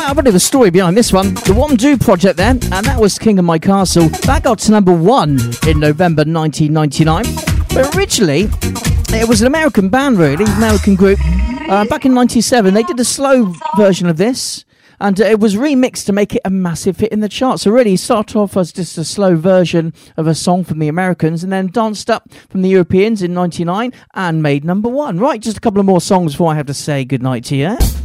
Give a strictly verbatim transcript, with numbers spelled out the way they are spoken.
a bit of a story behind this one. The One Do Project then, and that was King of My Castle. That got to number one in November nineteen ninety-nine. But originally, it was an American band, really, American group. Uh, back in ninety-seven, they did a slow version of this, and uh, it was remixed to make it a massive hit in the charts. So really, it started off as just a slow version of a song from the Americans, and then danced up from the Europeans in ninety-nine and made number one. Right, just a couple of more songs before I have to say goodnight to you.